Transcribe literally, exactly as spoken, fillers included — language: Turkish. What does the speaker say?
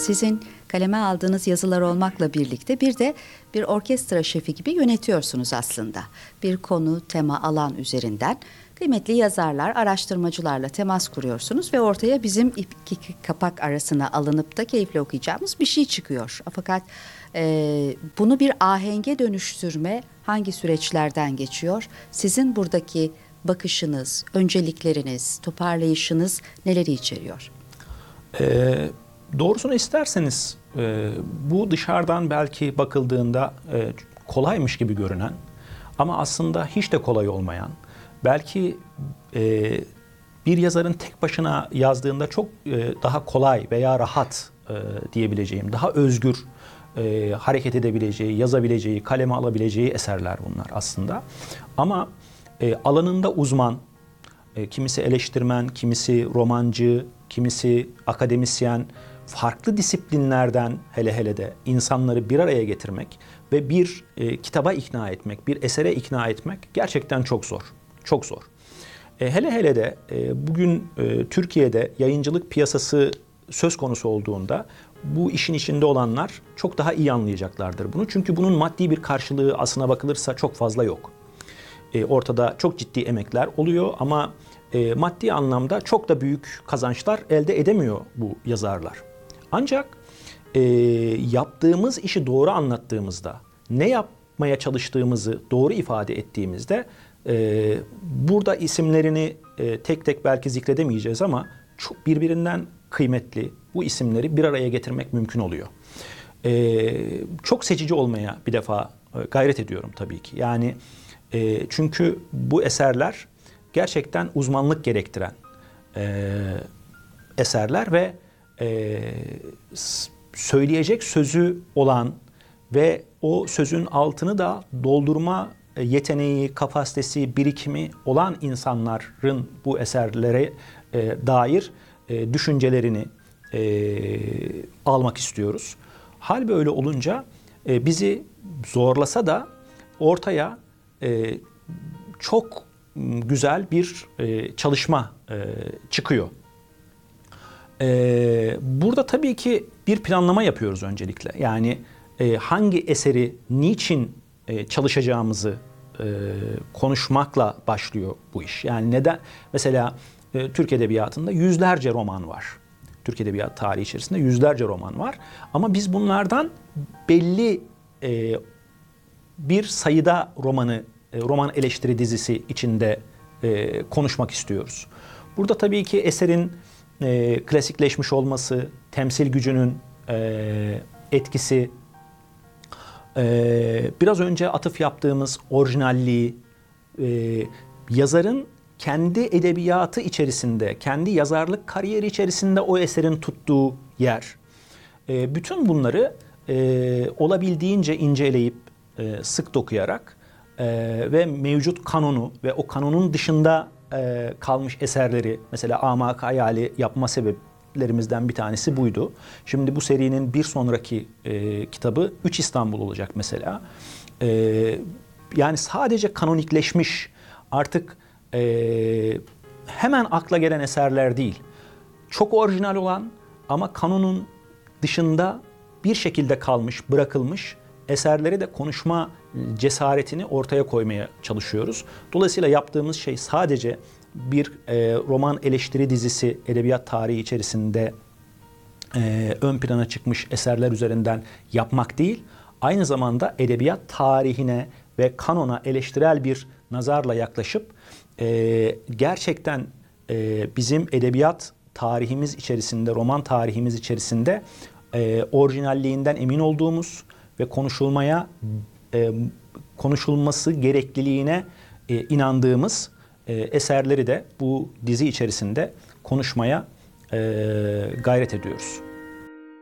sizin kaleme aldığınız yazılar olmakla birlikte bir de bir orkestra şefi gibi yönetiyorsunuz aslında. Bir konu, tema, alan üzerinden kıymetli yazarlar, araştırmacılarla temas kuruyorsunuz ve ortaya bizim iki kapak arasına alınıp da keyifle okuyacağımız bir şey çıkıyor. Fakat e, bunu bir ahenge dönüştürme hangi süreçlerden geçiyor? Sizin buradaki bakışınız, öncelikleriniz, toparlayışınız neleri içeriyor? Ee, doğrusunu isterseniz e, bu dışarıdan belki bakıldığında e, kolaymış gibi görünen ama aslında hiç de kolay olmayan, belki e, bir yazarın tek başına yazdığında çok e, daha kolay veya rahat e, diyebileceğim, daha özgür e, hareket edebileceği, yazabileceği, kaleme alabileceği eserler bunlar aslında. Ama e, alanında uzman, e, kimisi eleştirmen, kimisi romancı, kimisi akademisyen, farklı disiplinlerden hele hele de insanları bir araya getirmek ve bir e, kitaba ikna etmek, bir esere ikna etmek gerçekten çok zor. Çok zor. E, hele hele de e, bugün e, Türkiye'de yayıncılık piyasası söz konusu olduğunda bu işin içinde olanlar çok daha iyi anlayacaklardır bunu. Çünkü bunun maddi bir karşılığı aslına bakılırsa çok fazla yok. E, ortada çok ciddi emekler oluyor ama e, maddi anlamda çok da büyük kazançlar elde edemiyor bu yazarlar. Ancak e, yaptığımız işi doğru anlattığımızda, ne yapmaya çalıştığımızı doğru ifade ettiğimizde e, burada isimlerini e, tek tek belki zikredemeyeceğiz ama çok birbirinden kıymetli bu isimleri bir araya getirmek mümkün oluyor. E, çok seçici olmaya bir defa e, gayret ediyorum tabii ki. Yani e, çünkü bu eserler gerçekten uzmanlık gerektiren e, eserler ve e, söyleyecek sözü olan ve o sözün altını da doldurma yeteneği, kapasitesi, birikimi olan insanların bu eserlere e, dair e, düşüncelerini e, almak istiyoruz. Hal böyle olunca e, bizi zorlasa da ortaya e, çok güzel bir e, çalışma e, çıkıyor. E, burada tabii ki bir planlama yapıyoruz öncelikle. Yani e, hangi eseri, niçin e, çalışacağımızı e, konuşmakla başlıyor bu iş. Yani neden? Mesela e, Türk Edebiyatı'nda yüzlerce roman var. Türk Edebiyatı tarihi içerisinde yüzlerce roman var. Ama biz bunlardan belli e, bir sayıda romanı, e, roman eleştiri dizisi içinde e, konuşmak istiyoruz. Burada tabii ki eserin e, klasikleşmiş olması, temsil gücünün e, etkisi, e, biraz önce atıf yaptığımız orijinalliği, e, yazarın kendi edebiyatı içerisinde, kendi yazarlık kariyeri içerisinde o eserin tuttuğu yer. E, bütün bunları e, olabildiğince inceleyip, e, sık dokuyarak e, ve mevcut kanonu ve o kanonun dışında e, kalmış eserleri, mesela Amak Hayali yapma sebeplerimizden bir tanesi buydu. Şimdi bu serinin bir sonraki e, kitabı Üç İstanbul olacak mesela. E, yani sadece kanonikleşmiş, artık e, hemen akla gelen eserler değil. Çok orijinal olan ama kanonun dışında bir şekilde kalmış, bırakılmış eserleri de konuşma cesaretini ortaya koymaya çalışıyoruz. Dolayısıyla yaptığımız şey sadece bir e, roman eleştiri dizisi edebiyat tarihi içerisinde e, ön plana çıkmış eserler üzerinden yapmak değil, aynı zamanda edebiyat tarihine ve kanona eleştirel bir nazarla yaklaşıp e, gerçekten e, bizim edebiyat tarihimiz içerisinde, roman tarihimiz içerisinde e, orijinalliğinden emin olduğumuz ve konuşulmaya e, konuşulması gerekliliğine e, inandığımız e, eserleri de bu dizi içerisinde konuşmaya e, gayret ediyoruz.